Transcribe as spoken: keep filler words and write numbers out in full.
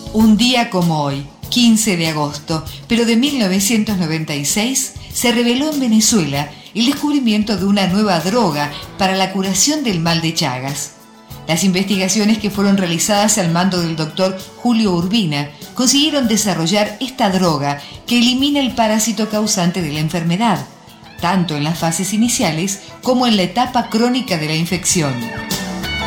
Un día como hoy, quince de agosto, pero de mil novecientos noventa y seis, se reveló en Venezuela el descubrimiento de una nueva droga para la curación del mal de Chagas. Las investigaciones que fueron realizadas al mando del doctor Julio Urbina consiguieron desarrollar esta droga que elimina el parásito causante de la enfermedad, tanto en las fases iniciales como en la etapa crónica de la infección.